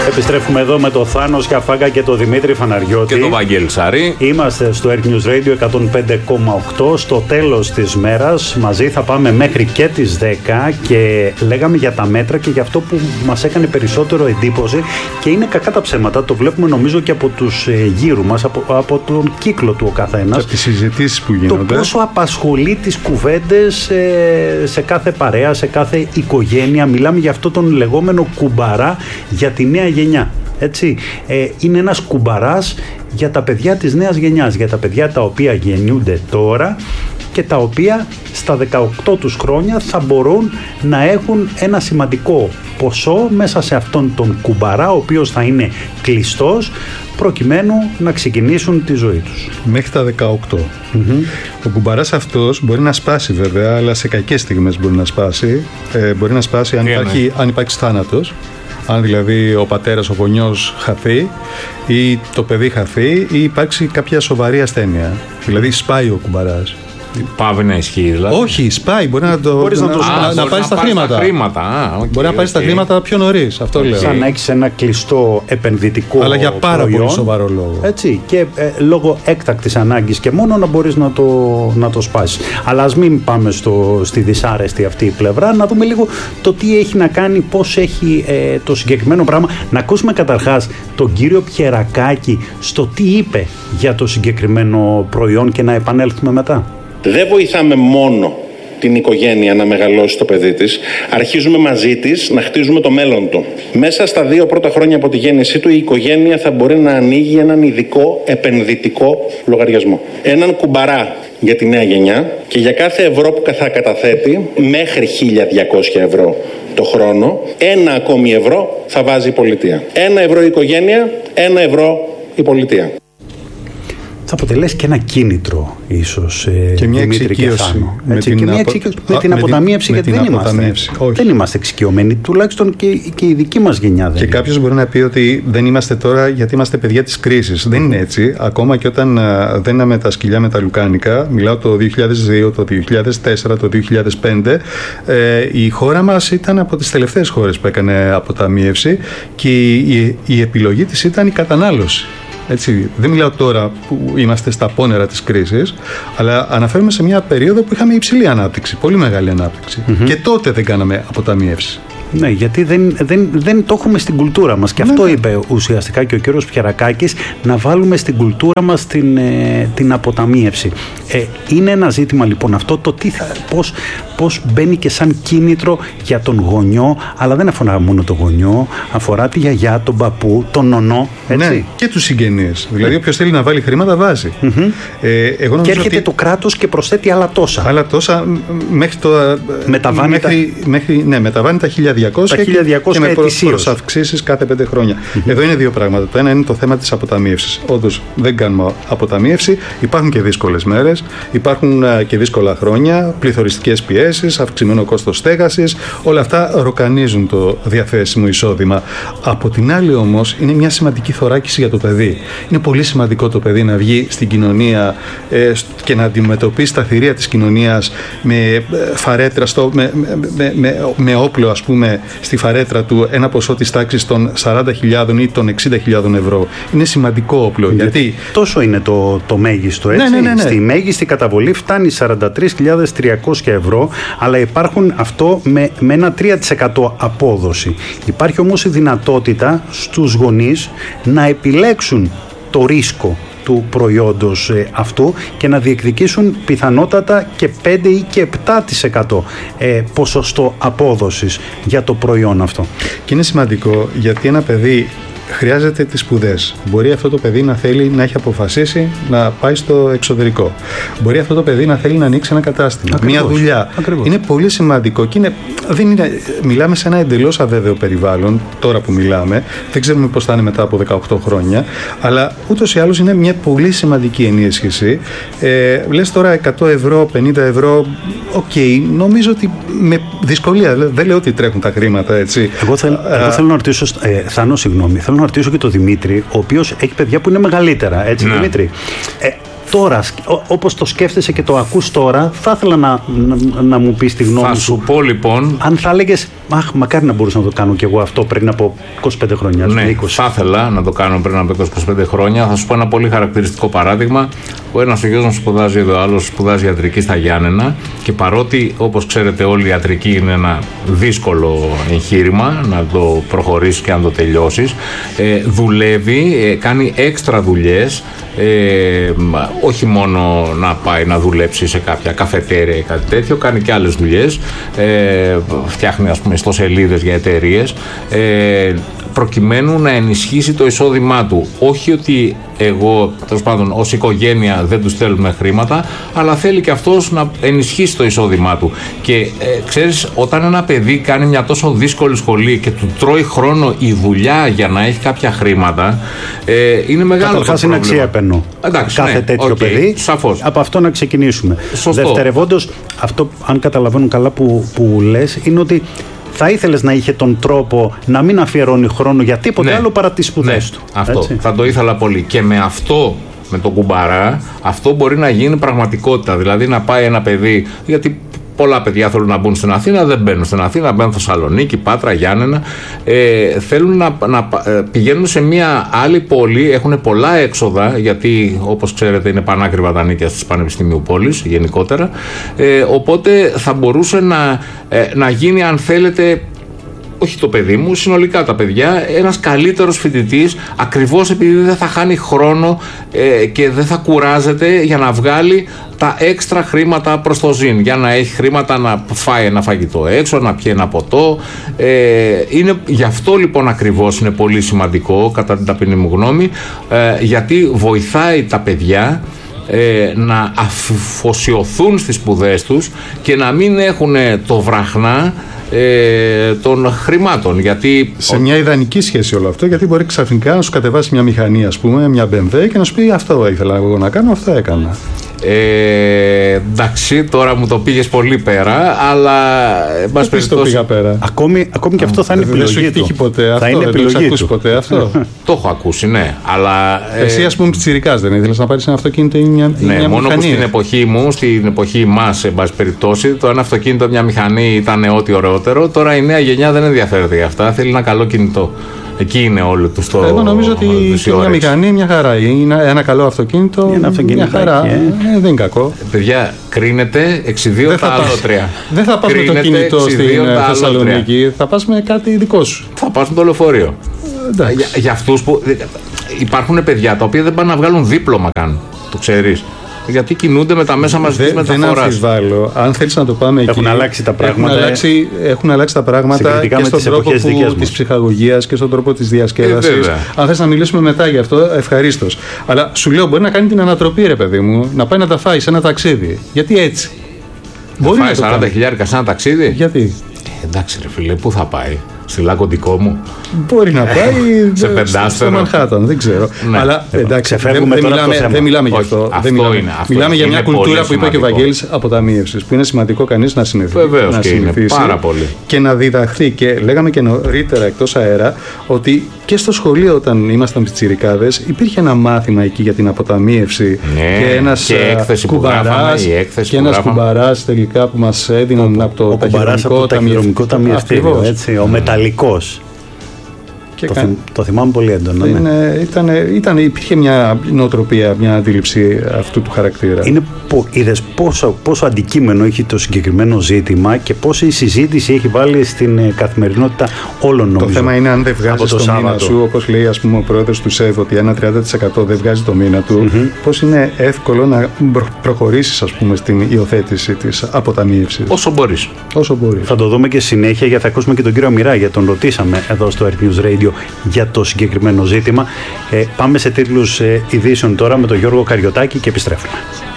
Επιστρέφουμε εδώ με το Θάνο Σκαφάγκα και το Δημήτρη Φαναριώτη. Και το Βαγγέλη Σαρή. Είμαστε στο Air News Radio 105,8. Στο τέλος της μέρας μαζί θα πάμε μέχρι και τις 10 και λέγαμε για τα μέτρα και για αυτό που μας έκανε περισσότερο εντύπωση και είναι κακά τα ψέματα. Το βλέπουμε νομίζω και από τους γύρου μας, από τον κύκλο του ο καθένας. Και από τις συζητήσεις που γίνονται. Το πόσο απασχολεί τις κουβέντες σε κάθε παρέα, σε κάθε οικογένεια. Μιλάμε για αυτό τον λεγόμενο κουμπαρά για τη νέα γενιά. Έτσι, είναι ένας κουμπαράς για τα παιδιά της νέας γενιάς, για τα παιδιά τα οποία γεννιούνται τώρα και τα οποία στα 18 τους χρόνια θα μπορούν να έχουν ένα σημαντικό ποσό μέσα σε αυτόν τον κουμπαρά, ο οποίος θα είναι κλειστός προκειμένου να ξεκινήσουν τη ζωή τους. Μέχρι τα 18. Ο κουμπαράς αυτός μπορεί να σπάσει βέβαια, αλλά σε κακές στιγμές μπορεί να σπάσει. Μπορεί να σπάσει αν υπάρξει θάνατος. Αν δηλαδή ο πατέρας, ο γονιός χαθεί ή το παιδί χαθεί ή υπάρξει κάποια σοβαρή ασθένεια. Δηλαδή σπάει ο κουμπαράς. Πάβει να ισχύει δηλαδή. Όχι, σπάει. Μπορεί να πάρει τα χρήματα. Μπορεί να πάρει τα χρήματα πιο νωρίς. Αυτό λέω. Σαν να έχεις ένα κλειστό επενδυτικό αλλά για πάρα προϊόν, πολύ σοβαρό λόγο. Έτσι, και λόγω έκτακτης ανάγκης και μόνο να μπορείς να το σπάσεις. Αλλά ας μην πάμε στη δυσάρεστη αυτή πλευρά, να δούμε λίγο το τι έχει να κάνει, πώς έχει το συγκεκριμένο πράγμα. Να ακούσουμε καταρχάς τον κύριο Πιερακάκη στο τι είπε για το συγκεκριμένο προϊόν και να επανέλθουμε μετά. Δεν βοηθάμε μόνο την οικογένεια να μεγαλώσει το παιδί της, αρχίζουμε μαζί της να χτίζουμε το μέλλον του. Μέσα στα 2 πρώτα χρόνια από τη γέννησή του η οικογένεια θα μπορεί να ανοίγει έναν ειδικό επενδυτικό λογαριασμό. Έναν κουμπαρά για τη νέα γενιά και για κάθε ευρώ που θα καταθέτει μέχρι 1.200 ευρώ το χρόνο, 1 ακόμη ευρώ θα βάζει η πολιτεία. 1 ευρώ η οικογένεια, 1 ευρώ η πολιτεία. Θα αποτελέσει και ένα κίνητρο ίσως και μια εξοικείωση με την αποταμίευση, γιατί δεν είμαστε εξοικειωμένοι, τουλάχιστον και η δική μας γενιά δεν είναι. Και κάποιος μπορεί να πει ότι δεν είμαστε τώρα γιατί είμαστε παιδιά της κρίσης. Δεν είναι έτσι. Ακόμα και όταν δέναμε τα σκυλιά με τα λουκάνικα, μιλάω το 2002, το 2004, το 2005, η χώρα μας ήταν από τις τελευταίες χώρες που έκανε αποταμίευση και η επιλογή της ήταν η κατανάλωση. Έτσι, δεν μιλάω τώρα που είμαστε στα πόνερα της κρίσης, αλλά αναφέρομαι σε μια περίοδο που είχαμε υψηλή ανάπτυξη, πολύ μεγάλη ανάπτυξη. Και τότε δεν κάναμε αποταμίευση. Ναι, γιατί δεν το έχουμε στην κουλτούρα μας. Και αυτό είπε ουσιαστικά και ο κύριος Πιερακάκης, να βάλουμε στην κουλτούρα μας την αποταμίευση. Είναι ένα ζήτημα λοιπόν αυτό, το πώς μπαίνει και σαν κίνητρο για τον γονιό, αλλά δεν αφορά μόνο τον γονιό, αφορά τη γιαγιά, τον παππού, τον νονό. Έτσι. Ναι, και τους συγγενείς. Δηλαδή, όποιος θέλει να βάλει χρήματα, βάζει. Και έρχεται το κράτος και προσθέτει άλλα τόσα. Άλλα τόσα μέχρι το. Μεταβάνει τα 1.200 και με προσαυξήσεις κάθε 5 χρόνια. Εδώ είναι 2 πράγματα. Το ένα είναι το θέμα της αποταμίευσης. Όντως δεν κάνουμε αποταμίευση. Υπάρχουν και δύσκολες μέρες, υπάρχουν και δύσκολα χρόνια, πληθωριστικές πιέσεις, αυξημένο κόστος στέγασης. Όλα αυτά ροκανίζουν το διαθέσιμο εισόδημα. Από την άλλη όμως είναι μια σημαντική θωράκιση για το παιδί. Είναι πολύ σημαντικό το παιδί να βγει στην κοινωνία και να αντιμετωπίσει τα θηρία της κοινωνίας με φαρέτρα, με όπλο, ας πούμε, στη φαρέτρα του ένα ποσό της τάξης των 40.000 ή των 60.000 ευρώ. Είναι σημαντικό όπλο. Γιατί τόσο είναι το μέγιστο, έτσι. Ναι. Στη μέγιστη καταβολή φτάνει 43.300 ευρώ, αλλά υπάρχουν αυτό με ένα 3% απόδοση. Υπάρχει όμως η δυνατότητα στους γονείς να επιλέξουν το ρίσκο του προϊόντος αυτού και να διεκδικήσουν πιθανότατα και 5 ή και 7% ποσοστό απόδοσης για το προϊόν αυτό. Και είναι σημαντικό γιατί ένα παιδί χρειάζεται τις σπουδές. Μπορεί αυτό το παιδί να θέλει να έχει αποφασίσει να πάει στο εξωτερικό. Μπορεί αυτό το παιδί να θέλει να ανοίξει ένα κατάστημα, μια δουλειά. Ακριβώς. Είναι πολύ σημαντικό και μιλάμε σε ένα εντελώς αβέβαιο περιβάλλον τώρα που μιλάμε. Δεν ξέρουμε πώς θα είναι μετά από 18 χρόνια. Αλλά ούτως ή άλλως είναι μια πολύ σημαντική ενίσχυση. Λες τώρα 100 ευρώ, 50 ευρώ. Νομίζω ότι με δυσκολία. Δεν λέω ότι τρέχουν τα χρήματα, έτσι. Εγώ θέλω να ρωτήσω, Θέλω να ρωτήσω και τον Δημήτρη, ο οποίος έχει παιδιά που είναι μεγαλύτερα, έτσι, Δημήτρη. τώρα, όπως το σκέφτεσαι και το ακούς τώρα, θα ήθελα να μου πεις τη γνώμη σου. Θα σου πω λοιπόν. Αν θα έλεγες, μακάρι να μπορούσα να το κάνω κι εγώ αυτό πριν από 25 χρόνια. Ναι, 20. θα ήθελα να το κάνω πριν από 25 χρόνια. Θα σου πω ένα πολύ χαρακτηριστικό παράδειγμα. Ένας ο γιος μου σπουδάζει εδώ, άλλος σπουδάζει ιατρική στα Γιάννενα. Και παρότι, όπως ξέρετε, όλη η ιατρική είναι ένα δύσκολο εγχείρημα να το προχωρήσεις και να το τελειώσεις, δουλεύει, κάνει έξτρα δουλειές. Όχι μόνο να πάει να δουλέψει σε κάποια καφετέρια ή κάτι τέτοιο, κάνει και άλλες δουλειές, φτιάχνει ας πούμε ιστοσελίδες για εταιρείες, προκειμένου να ενισχύσει το εισόδημά του. Όχι ότι εγώ, τέλος πάντων, ως οικογένεια δεν τους θέλουμε χρήματα, αλλά θέλει και αυτός να ενισχύσει το εισόδημά του. Και ξέρεις, όταν ένα παιδί κάνει μια τόσο δύσκολη σχολή και του τρώει χρόνο η δουλειά για να έχει κάποια χρήματα, είναι μεγάλο το πρόβλημα. Είναι αξιέπαινο. Κάθε τέτοιο παιδί. Σαφώς. Από αυτό να ξεκινήσουμε. Σωστό. Δευτερευόντως, αυτό, αν καταλαβαίνω καλά που λες, είναι ότι θα ήθελες να είχε τον τρόπο να μην αφιερώνει χρόνο για τίποτε άλλο παρά τις σπουδές του. Αυτό. Έτσι. Θα το ήθελα πολύ. Και με αυτό, με τον κουμπαρά, αυτό μπορεί να γίνει πραγματικότητα. Δηλαδή να πάει ένα παιδί, γιατί πολλά παιδιά θέλουν να μπουν στην Αθήνα, δεν μπαίνουν στην Αθήνα, μπαίνουν Θεσσαλονίκη, Πάτρα, Γιάννενα. Θέλουν να πηγαίνουν σε μια άλλη πόλη, έχουν πολλά έξοδα, γιατί όπως ξέρετε είναι πανάκριβα τα νίκια της Πανεπιστημίου Πόλης γενικότερα. Οπότε θα μπορούσε να γίνει, αν θέλετε, όχι το παιδί μου, συνολικά τα παιδιά, ένας καλύτερος φοιτητής, ακριβώς επειδή δεν θα χάνει χρόνο και δεν θα κουράζεται για να βγάλει τα έξτρα χρήματα προς το ζήν, για να έχει χρήματα να φάει ένα φαγητό έξω, να πιει ένα ποτό. Γι' αυτό λοιπόν ακριβώς είναι πολύ σημαντικό, κατά την ταπεινή μου γνώμη, γιατί βοηθάει τα παιδιά να αφοσιωθούν στις σπουδές τους και να μην έχουν το βραχνά των χρημάτων. Γιατί σε μια ιδανική σχέση όλο αυτό, γιατί μπορεί ξαφνικά να σου κατεβάσει μια μηχανή, ας πούμε, μια BMW, και να σου πει αυτό ήθελα εγώ να κάνω, αυτό έκανα. Εντάξει, τώρα μου το πήγες πολύ πέρα, αλλά δεν το πήγα πέρα. Ακόμη και αυτό θα είναι επιλογή του. Δεν σου έχει τύχει ποτέ αυτό, θα είναι δεν το έχεις ακούσει ποτέ αυτό. Το έχω ακούσει, ναι, αλλά εσύ, ας πούμε, πιτσιρικάς δεν ήθελες να πάρεις ένα αυτοκίνητο ή μια μηχανή? Μόνο που στην εποχή μου, στην εποχή μας, σε πάση περιπτώσει, το ένα αυτοκίνητο, μια μηχανή ήταν ό,τι ωραιότερο. Τώρα η νέα γενιά δεν ενδιαφέρεται για αυτά, θέλει ένα καλό κινητό. Εκεί είναι όλο του το. Εγώ νομίζω ότι μια μηχανή μια χαρά. Είναι ένα καλό αυτοκίνητο. Μια χαρά. Δεν είναι κακό. Παιδιά, κρίνεται 6-2 τα άλλα. Δεν θα πας με το κινητό στην Θεσσαλονίκη. Θα πας με κάτι δικό σου. Θα πας με το λεωφορείο. Για αυτούς που. Υπάρχουν παιδιά τα οποία δεν πάνε να βγάλουν δίπλωμα καν. Το ξέρεις. Γιατί κινούνται με τα μέσα μαζικής μεταφοράς. Δεν αμφιβάλλω. Αν θέλεις να το πάμε εκεί. Έχουν αλλάξει τα πράγματα. Έχουν αλλάξει τα πράγματα και στον τρόπο της ψυχαγωγίας και στον τρόπο της διασκέδασης. Αν θες να μιλήσουμε μετά γι' αυτό, ευχαρίστως. Αλλά σου λέω, μπορεί να κάνει την ανατροπή, ρε παιδί μου, να πάει να τα φάει σε ένα ταξίδι. Γιατί έτσι. Μπορεί να φάει 40.000 σε ένα ταξίδι. Γιατί. Εντάξει, ρε φίλε, πού θα πάει? Στη Λάκκο δικό μου. Μπορεί να πάει σε πεντάστερο. Στο Μανχάταν, δεν ξέρω. Ναι. Αλλά εντάξει, δεν μιλάμε γι' αυτό. Μιλάμε για μια κουλτούρα που είπε και ο Βαγγέλης, αποταμίευσης, που είναι σημαντικό κανείς να συνηθίσει. Βεβαίως, και είναι πάρα πολύ. Και να διδαχθεί. Και λέγαμε και νωρίτερα εκτός αέρα ότι και στο σχολείο, όταν ήμασταν πιτσιρικάδες, υπήρχε ένα μάθημα εκεί για την αποταμίευση. Ναι, και ένας κουμπαράς. Και ένας κουμπαράς τελικά που μας έδιναν από το ταχυδρομικό ταμιευτήριο. Ο μεταλλικός. Το θυμάμαι πολύ έντονα. Υπήρχε μια νοοτροπία, μια αντίληψη αυτού του χαρακτήρα. Είδες πόσο αντικείμενο έχει το συγκεκριμένο ζήτημα και πόσο η συζήτηση έχει βάλει στην καθημερινότητα όλων, νομίζω. Το θέμα είναι αν δεν βγάζεις το μήνα σου, όπως λέει, ας πούμε, ο πρόεδρος του ΣΕΒ, ότι ένα 30% δεν βγάζει το μήνα του, πώς είναι εύκολο να προχωρήσεις, ας πούμε, στην υιοθέτηση της αποταμίευσης. Όσο μπορείς. Θα το δούμε και συνέχεια, γιατί θα ακούσουμε και τον κύριο Αμυρά, γιατί τον ρωτήσαμε εδώ στο Earth News Radio για το συγκεκριμένο ζήτημα. Πάμε σε τίτλους ειδήσεων τώρα με τον Γιώργο Καριωτάκη και επιστρέφουμε.